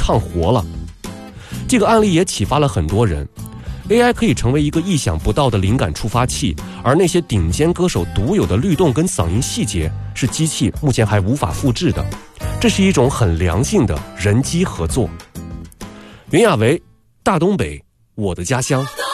唱活了。这个案例也启发了很多人， AI 可以成为一个意想不到的灵感触发器，而那些顶尖歌手独有的律动跟嗓音细节是机器目前还无法复制的。这是一种很良性的人机合作。袁娅维，大东北，我的家乡。